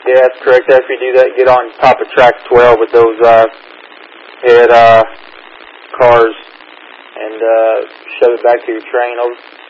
Yeah, that's correct. After you do that, get on top of track 12 with those head cars and shove it back to your train.